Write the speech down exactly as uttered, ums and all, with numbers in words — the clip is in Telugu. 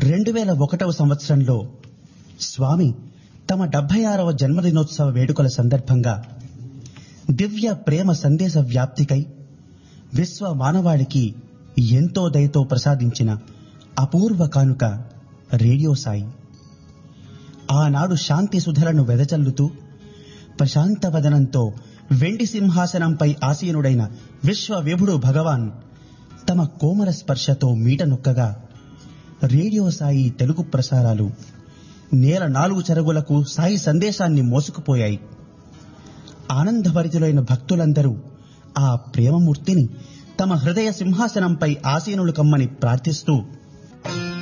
రెండు వేల ఒకటవ సంవత్సరంలో స్వామి తమ డెబ్బై ఆరవ జన్మదినోత్సవ వేడుకల సందర్భంగా దివ్య ప్రేమ సందేశ వ్యాప్తికై విశ్వ మానవాళికి ఎంతో దయతో ప్రసాదించిన అపూర్వ కానుక రేడియో సాయి. ఆనాడు శాంతి సుధలను వెదజల్లుతూ ప్రశాంతవదనంతో వెండి సింహాసనంపై ఆసీనుడైన విశ్వ విభుడు భగవాన్ తమ కోమల స్పర్శతో మీట నొక్కగా రేడియో సాయి తెలుగు ప్రసారాలు నేల నాలుగు చెరుగులకు సాయి సందేశాన్ని మోసుకుపోయాయి. ఆనందభరితులైన భక్తులందరూ ఆ ప్రేమమూర్తిని తమ హృదయ సింహాసనంపై ఆసీనులు కమ్మని ప్రార్థిస్తూ